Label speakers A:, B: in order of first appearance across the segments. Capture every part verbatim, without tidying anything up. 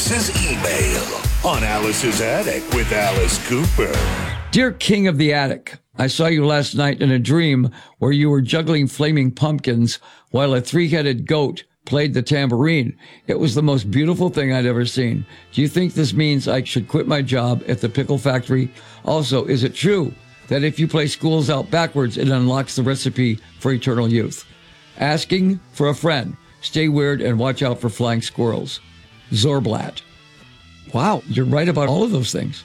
A: Alice's email on Alice's Attic with Alice Cooper.
B: Dear King of the Attic, I saw you last night in a dream where you were juggling flaming pumpkins while a three-headed goat played the tambourine. It was the most beautiful thing I'd ever seen. Do you think this means I should quit my job at the pickle factory? Also, is it true that if you play Schools Out backwards, it unlocks the recipe for eternal youth? Asking for a friend. Stay weird and watch out for flying squirrels. Zorblat. Wow, you're right about all of those things.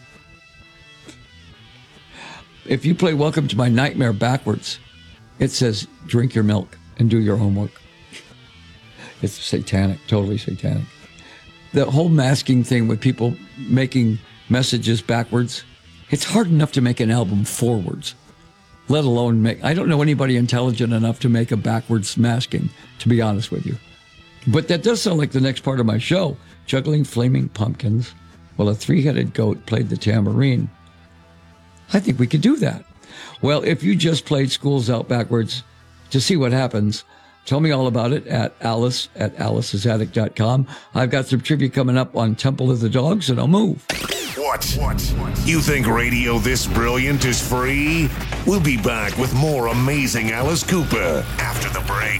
B: If you play Welcome to My Nightmare backwards, it says drink your milk and do your homework. It's satanic, totally satanic. The whole masking thing with people making messages backwards, it's hard enough to make an album forwards, let alone make, I don't know anybody intelligent enough to make a backwards masking, to be honest with you. But that does sound like the next part of my show, juggling flaming pumpkins while a three-headed goat played the tambourine. I think we could do that. Well, if you just played Schools Out backwards to see what happens, tell me all about it at Alice at alice's attic dot com. I've got some trivia coming up on Temple of the Dogs, and I'll move.
A: What? What? You think radio this brilliant is free? We'll be back with more amazing Alice Cooper after the break.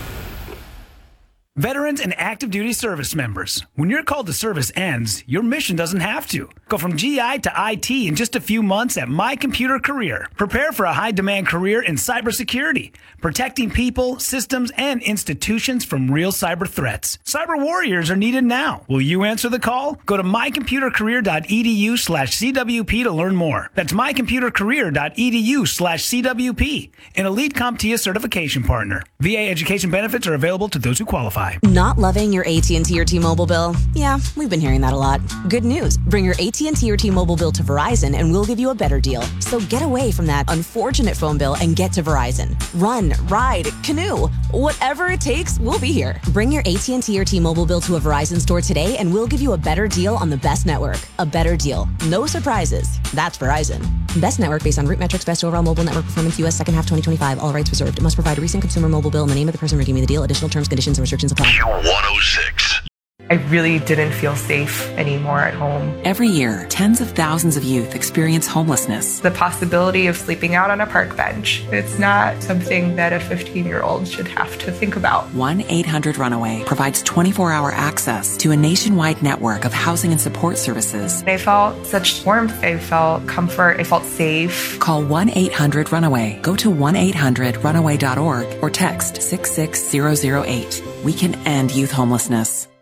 C: Veterans and active duty service members, when your call to service ends, your mission doesn't have to. Go from G I to I T in just a few months at My Computer Career. Prepare for a high-demand career in cybersecurity, protecting people, systems, and institutions from real cyber threats. Cyber warriors are needed now. Will you answer the call? Go to my computer career dot e d u slash c w p to learn more. That's my computer career dot e d u slash c w p, an elite CompTIA certification partner. V A education benefits are available to those who qualify.
D: Not loving your A T and T or T-Mobile bill? Yeah, we've been hearing that a lot. Good news. Bring your A T and T or T-Mobile bill to Verizon and we'll give you a better deal. So get away from that unfortunate phone bill and get to Verizon. Run, ride, canoe. Whatever it takes, we'll be here. Bring your A T and T or T-Mobile bill to a Verizon store today and we'll give you a better deal on the best network. A better deal. No surprises. That's Verizon. Best network based on root metrics, best overall mobile network performance, U S second half twenty twenty-five. All rights reserved. It must provide a recent consumer mobile bill in the name of the person redeeming the deal. Additional terms, conditions, and restrictions apply.
A: one oh six.
E: I really didn't feel safe anymore at home.
F: Every year, tens of thousands of youth experience homelessness.
E: The possibility of sleeping out on a park bench, it's not something that a fifteen-year-old should have to think about.
F: one eight hundred runaway provides twenty-four hour access to a nationwide network of housing and support services.
E: I felt such warmth. I felt comfort. I felt safe.
F: Call one eight hundred runaway. Go to one eight hundred runaway dot org or text six six zero zero eight. We can end youth homelessness.